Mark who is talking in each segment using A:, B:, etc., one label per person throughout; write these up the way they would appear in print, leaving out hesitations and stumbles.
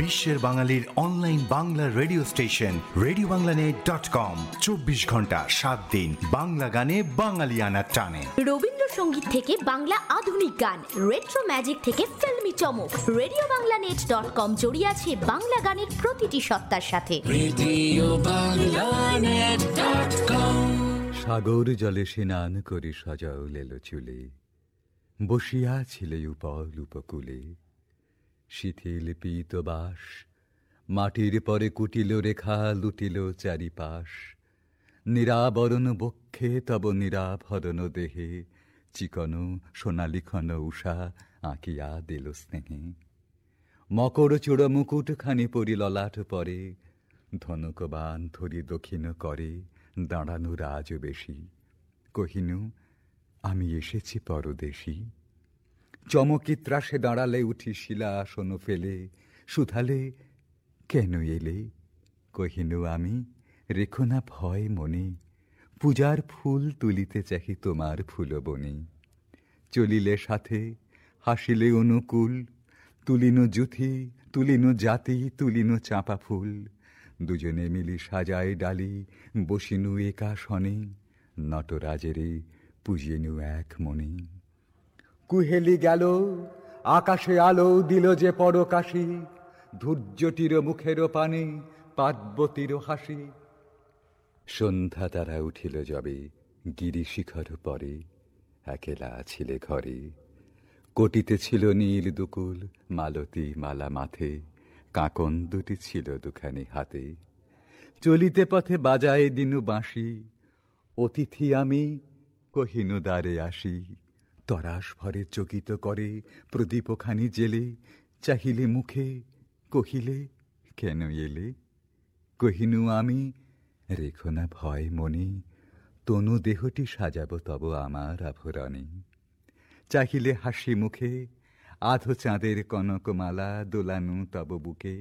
A: বিশ্বের বাঙালির online Bangla radio station রেডিওবাংলানেট.com। 24 ঘন্টা 7 দিন বাংলা গানে বাঙালিয়ানার টানে।
B: রবীন্দ্রসঙ্গীত থেকে বাংলা আধুনিক গান, রেট্রো ম্যাজিক থেকে ফিল্মি চমক, রেডিওবাংলানেট.com জড়িয়ে আছে বাংলা গানের প্রতিটি সত্তার সাথে।
C: সাগর জলে স্নান করে সজাও লেলো চুলে, বসিয়া ছিলে উপল উপকূলে। শিথিল পীত বাস মাটির পরে কুটিল রেখা, লুটিল চারিপাশ। নিরাবরণ বক্ষে তব নিরাভরণ দেহে, চিকন সোনালিখন উষা আঁকিয়া দিল স্নেহে। মকর চূড় মুকুটখানি পরি ললাট পরে, ধনুকবান ধরি দক্ষিণ করে দাঁড়ানো রাজ বেশি। কহিনু আমি এসেছি পরদেশী। চমকি ত্রাসে দাঁড়ালে উঠি শিলা আসন ফেলে, সুধালে কেন এলে? কহিনু আমি রেখো না ভয় মনে, পূজার ফুল তুলিতে চাহি তোমার ফুলবনে। চলিলে সাথে হাসিলে অনুকূল, তুলিনু জুথি তুলিনু জাতি তুলিনু চাঁপা ফুল। দুজনে মিলি সাজায় ডালি বসিনু একাসনে, নটরাজেরে পুজিনু এক মনে। কুহেলি গেল আকাশে আলো দিল যে পরকাশি, ধূর্যটির মুখের পানে পার্বতীর হাসি। সন্ধ্যা তারা উঠিল যবে গিরি শিখর পরে, একেলা ছিলে ঘরে। কটিতে ছিল নীল দুকুল মালতী মালা মাথে, কাঁকন দুটি ছিল দুখানি হাতে। চলিতে পথে বাজায় দিনু বাঁশি, অতিথি আমি কহিনু দ্বারে আসি। তরাস ভরে চকিত করে প্রদীপখানি জেলে, চাহিলে মুখে কহিলে কেন এলে? কহিনু আমি রেখো না ভয় মনে, তনু দেহটি সাজাবো তব আমার আভরণে। চাহিলে হাসি মুখে আধো চাঁদের কনকমালা দোলানু তব বুকে।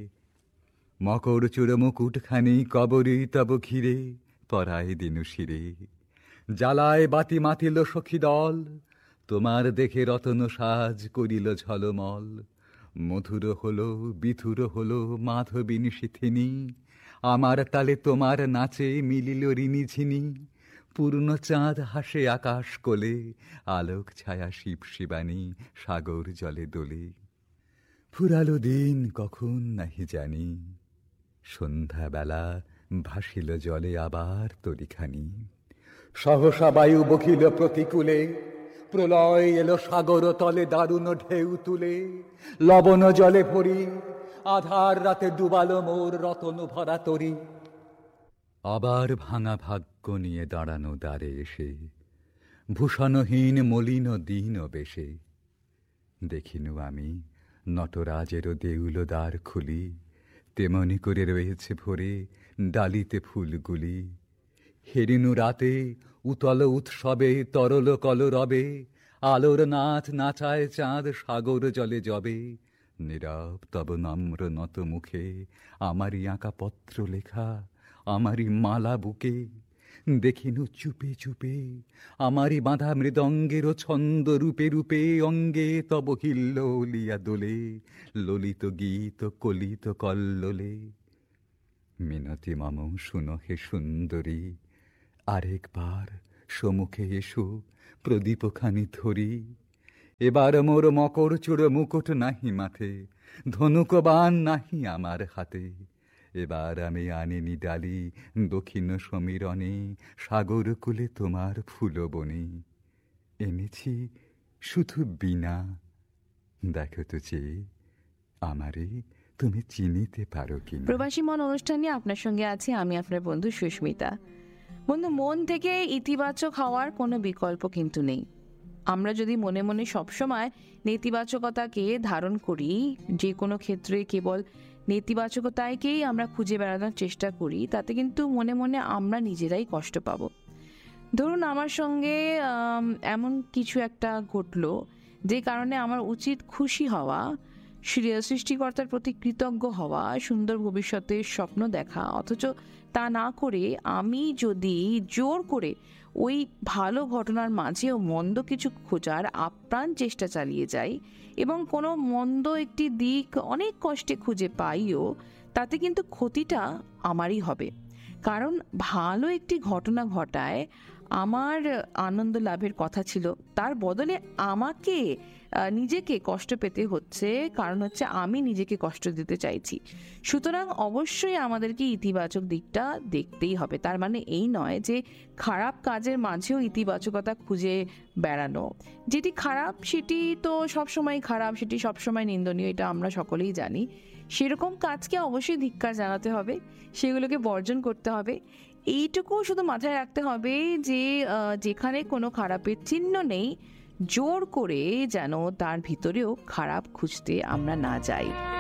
C: মকর চূড় মুকুটখানি কবরী তব ঘিরে, পরায় দিনু শিরে। জ্বালায় বাতি মাতিল সখী দল, তোমার দেখে রতন সাজ করিল ঝলমল। মধুর হলো বিধুর হলো মাধবিনী শিথিনী, আমার তালে তোমার নাচে মিলিল ঋণী ঝিনি। পূর্ণ চাঁদ হাসে আকাশ কোলে, আলোক ছায়া শিব শিবানী সাগর জলে দোলে। ফুরালো দিন কখন নাহি জানি, সন্ধ্যাবেলা ভাসিল জলে আবার তরিখানি। সহসা বায়ু বকিল প্রতিকূলে, প্রলয় এলো সাগর তলে দারুণ ঢেউ তুলে। লবণ জলে ভরি আধার রাতে ডুবালো মোর রতন ভরা তরি। আবার ভাঙা ভাগ্য নিয়ে দাঁড়ানো দ্বারে এসে, ভূষণহীন মলিন দীন বেশে। দেখিনু আমি নটরাজের দেউল দ্বার খুলি, তেমনি করে রয়েছে ভরে ডালিতে ফুলগুলি। হেরিনু রাতে উতল উৎসবে তরল কলরবে, আলোর নাচ নাচায় চাঁদ সাগর জলে জবে। নীরব তব নম্র নত মুখে আমারই আঁকা পত্র লেখা, আমারই মালা বুকে। দেখিনু চুপে চুপে আমারই বাঁধা মৃদঙ্গের ছন্দ রূপে রূপে, অঙ্গে তব হিল্লোলিয়া দোলে ললিত গীত কলিত কল্লোলে। মিনতি মম শুনো হে সুন্দরী, আরেকবার সম্মুখে এসো প্রদীপখানি ধরি। এবার মোর মকর চূড় মুকুট নাহি মাথে, ধনুকবান নাহি আমার হাতে। এবার আমি আনিনি ডালি দক্ষিণ সমীরণে, সাগর কূলে তোমার ফুলবনে। এনেছি শুধু বীণা, দেখো তো চেয়ে আমারে তুমি চিনিতে পারো কিনা।
D: প্রবাসী মন অনুষ্ঠানে আপনার সঙ্গে আছি আমি, আপনার বন্ধু সুস্মিতা। বন্ধু, মন থেকে ইতিবাচক হওয়ার কোনো বিকল্প কিন্তু নেই। আমরা যদি মনে মনে সবসময় নেতিবাচকতাকে ধারণ করি, যে কোনো ক্ষেত্রে কেবল নেতিবাচকতাকেই আমরা খুঁজে বেড়ানোর চেষ্টা করি, তাতে কিন্তু মনে মনে আমরা নিজেরাই কষ্ট পাবো। ধরুন আমার সঙ্গে এমন কিছু একটা ঘটলো যে কারণে আমার উচিত খুশি হওয়া, সৃষ্টিকর্তার প্রতি কৃতজ্ঞ হওয়া, সুন্দর ভবিষ্যতের স্বপ্ন দেখা, অথচ তা না করে আমি যদি জোর করে ওই ভালো ঘটনার মাঝেও মন্দ কিছু খোঁজার আপ্রাণ চেষ্টা চালিয়ে যাই এবং কোনো মন্দ একটি দিক অনেক কষ্টে খুঁজে পাইও, তাতে কিন্তু ক্ষতিটা আমারই হবে। কারণ ভালো একটি ঘটনা ঘটায় আমার আনন্দ লাভের কথা ছিল, তার বদলে আমাকে নিজেকে কষ্ট পেতে হচ্ছে, কারণ হচ্ছে আমি নিজেকে কষ্ট দিতে চাইছি। সুতরাং অবশ্যই আমাদেরকে ইতিবাচক দিকটা দেখতেই হবে। তার মানে এই নয় যে খারাপ কাজের মাঝেও ইতিবাচকতা খুঁজে বেড়ানো। যেটি খারাপ সেটি তো সবসময় খারাপ, সেটি সবসময় নিন্দনীয়, এটা আমরা সকলেই জানি। সেরকম কাজকে অবশ্যই ধিক্কার জানাতে হবে, সেগুলোকে বর্জন করতে হবে। এইটুকু শুধু মাথায় রাখতে হবে যে যেখানে কোনো খারাপের চিহ্ন নেই, জোর করে যেন তার ভিতরেও খারাপ খুঁজতে আমরা না যাই।